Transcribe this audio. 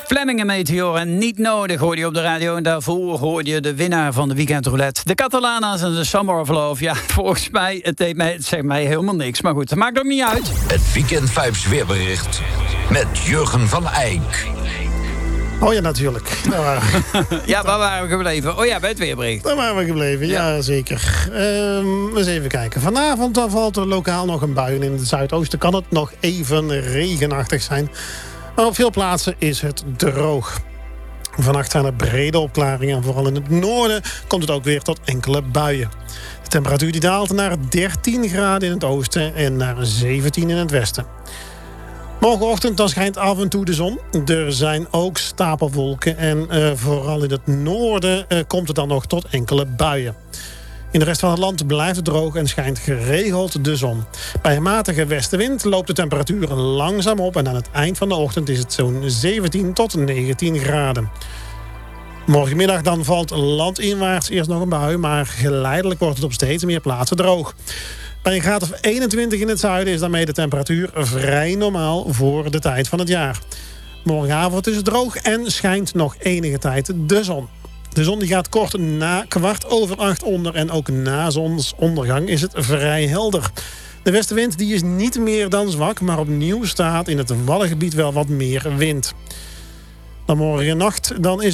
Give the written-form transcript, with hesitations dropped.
Fleming en Meteor en Niet Nodig hoorde je op de radio. En daarvoor hoorde je de winnaar van de weekendroulette. De Catalana's en de Summer of Love. Ja, volgens mij, het zegt mij helemaal niks. Maar goed, dat maakt ook niet uit. Het Weekend Vibes weerbericht met Jurgen van Eyck. Oh ja, natuurlijk. Ja, waar waren we gebleven? Oh ja, bij het weerbericht. Daar waren we gebleven, ja zeker. Eens even kijken. Vanavond dan valt er lokaal nog een bui. En in het zuidoosten kan het nog even regenachtig zijn. Maar op veel plaatsen is het droog. Vannacht zijn er brede opklaringen. En vooral in het noorden komt het ook weer tot enkele buien. De temperatuur die daalt naar 13 graden in het oosten en naar 17 in het westen. Morgenochtend dan schijnt af en toe de zon. Er zijn ook stapelwolken. En vooral in het noorden komt het dan nog tot enkele buien. In de rest van het land blijft het droog en schijnt geregeld de zon. Bij een matige westenwind loopt de temperatuur langzaam op. En aan het eind van de ochtend is het zo'n 17 tot 19 graden. Morgenmiddag dan valt landinwaarts eerst nog een bui. Maar geleidelijk wordt het op steeds meer plaatsen droog. Bij een graad of 21 in het zuiden is daarmee de temperatuur vrij normaal voor de tijd van het jaar. Morgenavond is het droog en schijnt nog enige tijd de zon. De zon die gaat kort na 7:15 onder en ook na zonsondergang is het vrij helder. De westenwind die is niet meer dan zwak, maar opnieuw staat in het Waddengebied wel wat meer wind. Dan morgen nacht dan is